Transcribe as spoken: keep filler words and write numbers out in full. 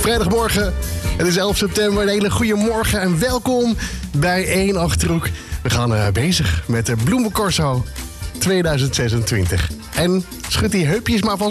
Vrijdagmorgen, het is elf september. Een hele goede morgen en welkom bij één Achterhoek. We gaan uh, bezig met de Bloemencorso tweeduizend zesentwintig. En schud die heupjes maar vast